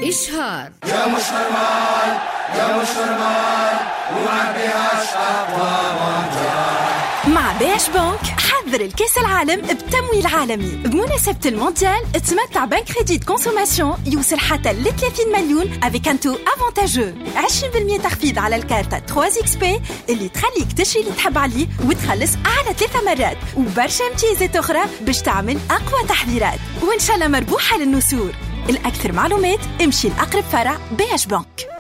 إشهار يا مش نورمال يا مش نورمال وما بيهاش أقوى مونديال. مع بيش بنك حضر الكاس العالم بتمويل عالمي بمناسبة المونديال. تمتع بنك كريديت كونسوماسيون يوصل حتى ل 30 مليون avec un taux avantageux 20% تخفيض على الكارتة 3XP اللي تخليك تشري اللي تحب عليه وتخلص على 3 مرات وبرشا امتيازات أخرى باش تعمل أقوى تحضيرات وإن شاء الله مربوحة للنسور. الأكثر معلومات امشي لأقرب فرع بيش بنك.